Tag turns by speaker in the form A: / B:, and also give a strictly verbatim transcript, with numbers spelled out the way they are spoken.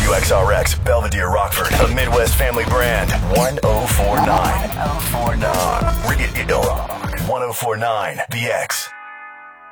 A: W X R X, Belvedere, Rockford, a Midwest family brand. one oh four point nine. one oh four point nine. Radio Rock. one oh four point nine B X.